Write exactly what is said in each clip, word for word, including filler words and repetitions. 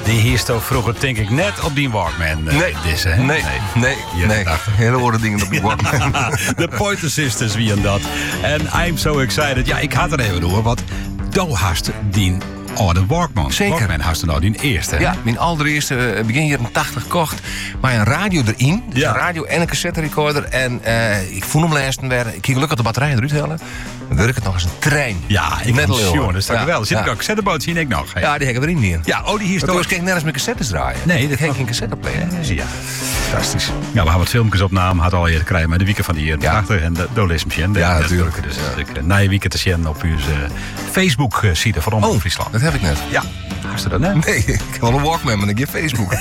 Die hier toch vroeger denk ik net op die Walkman. Uh, nee, deze, hè? nee, nee, nee, nee. Hele andere dingen op die Walkman. De Pointer Sisters, wie en dat. En I'm so excited. Ja, ik had er even door, want Do hast die oude Walkman. Zeker. Walkman hast du nou die eerste. Hè? Ja, mijn allereerste uh, begin jaren tachtig kocht. Maar een radio erin. Dus ja. Een radio en een cassette recorder. En uh, ik voel hem lezen weer. Ik ging gelukkig de batterij eruit halen. Dan werkt het nog als een trein. Ja, ik met een jongen. Dat is toch ja, wel. Zit ja. ik ook cassette zie ik nog. Hè? Ja, die hebben we erin. Ja, oh, die hier Toen kreeg ik nergens meer cassettes draaien. Nee, dat heb ik geen cassette player. Zie je. Fantastisch. Ja, we hebben wat filmpjes opnamen. Had al eerder krijgen. Maar de weekend van die hier. Ja. En daar lees hem. Ja, natuurlijk. Dus ja. ik na je weekend te zien op uw uh, Facebook-site van Omroep oh, Friesland. Dat heb ik net. Ja. Hast du dat net? Nee, ik heb wel een Walkman, maar ik heb Facebook.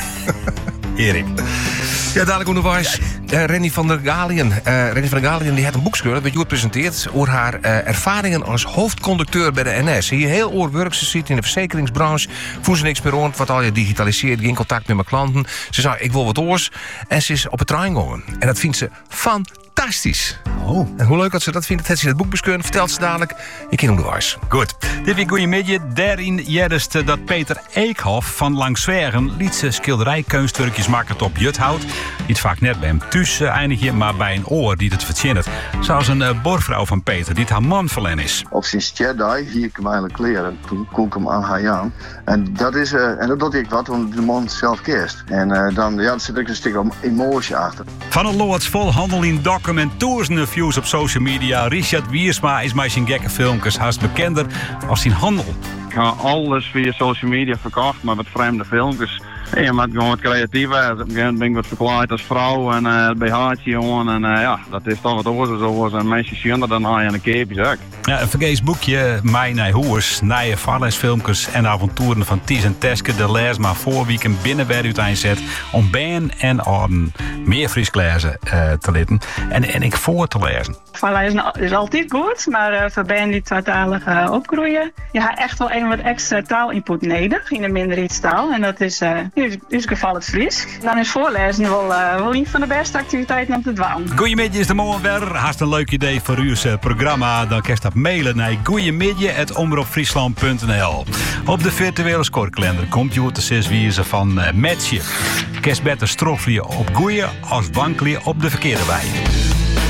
Erik. Ja, dadelijk onderwijs. Uh, Renny van der Galien. Uh, Renny van der Galien die had een boek geschreven, dat werd gepresenteerd over haar uh, ervaringen als hoofdconducteur bij de N S. Hier heel oorwerk, ze zit in de verzekeringsbranche. Voel ze niks meer rond, wat al je digitaliseerd, geen contact met mijn klanten. Ze zei, ik wil wat oors. En ze is op het trein gegaan. En dat vindt ze fantastisch. Oh. En hoe leuk dat ze dat vindt, dat heeft ze in het boek beskeurd. Vertelt ze dadelijk in Kinderonderwijs. Goed. Dit week goeiemiddag. Daarin jerst dat Peter Eekhoff van Langzwergen liet zijn schilderijkunstwerkjes maken op Juthout. Niet vaak net bij hem thuis uh, eindig, maar bij een oor die het verzinnen. Zoals een uh, borvrouw van Peter, die het haar man verlen is. Op zijn Jedi hier ik hem eigenlijk leren. Toen kon ik hem aan haar aan. En dat is, uh, en dat doe ik wat, want de man zelf kerst. En uh, dan ja, zit ik een stuk emotie achter. Van een loods vol handel in documentozen views op social media. Richard Wiersma is met zijn gekke filmpjes haast bekender als zijn handel. Ik ga alles via social media verkocht, maar wat vreemde filmpjes. Ja, je moet gewoon wat creatief zijn. Op een gegeven moment ben ik wat verkleed als vrouw en uh, bij haartje gewoon. En uh, ja, dat is toch wat oorzaak zoals en mensen zien dat dan aan een keepje ook. Ja, een vergees boekje, Mij naar Hoers, nieuwe vaarleesfilmpjes en avonturen van Ties en Teske de lees maar voor weekend binnen bij u zet om ben en orden meer Fries lezen uh, te litten en, en ik voor te lezen. Voorlezen is altijd goed, maar uh, voor ben die tweetalig uh, opgroeien, je hebt echt wel een wat extra taalinput nodig in een minderheidstaal en dat is uh, in dit geval het Fries. Dan is voorlezen wel, uh, wel een van de beste activiteiten om te doen. Goeiemiddag is de morgen weer. Haast een leuk idee voor uw uh, programma. Dan kan je dat mailen naar goeiemiddag at omroepfriesland punt n l. Op de virtuele scorekalender komt je te zes wiezen van uh, matchen. Kerst beter stroflien op goeie als wankelen op de verkeerde wei.